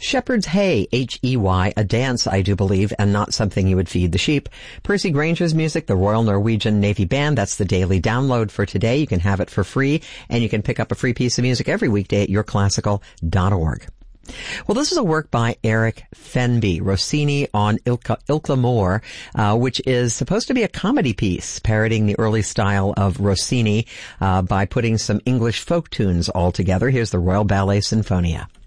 Shepherd's Hay, H-E-Y, a dance, I do believe, and not something you would feed the sheep. Percy Granger's music, the Royal Norwegian Navy Band, that's the daily download for today. You can have it for free, and you can pick up a free piece of music every weekday at yourclassical.org. Well, this is a work by Eric Fenby, Rossini on Ilkla Moor, which is supposed to be a comedy piece, parodying the early style of Rossini by putting some English folk tunes all together. Here's the Royal Ballet Sinfonia.